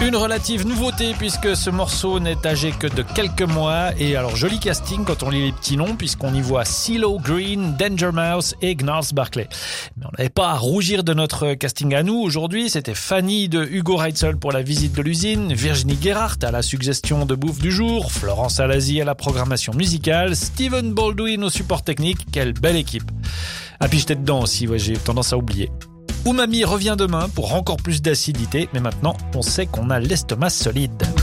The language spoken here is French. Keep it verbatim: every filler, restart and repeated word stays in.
Une relative nouveauté puisque ce morceau n'est âgé que de quelques mois. Et alors joli casting quand on lit les petits noms puisqu'on y voit CeeLo Green, Danger Mouse et Gnarls Barkley. Mais on n'avait pas à rougir de notre casting à nous aujourd'hui. C'était Fanny de Hugo Reitzel pour la visite de l'usine, Virginie Gerhardt à la suggestion de bouffe du jour, Florence Alazi à la programmation musicale, Steven Baldwin au support technique. Quelle belle équipe. Ah puis j'étais dedans aussi, ouais, j'ai tendance à oublier. Umami revient demain pour encore plus d'acidité, mais maintenant on sait qu'on a l'estomac solide.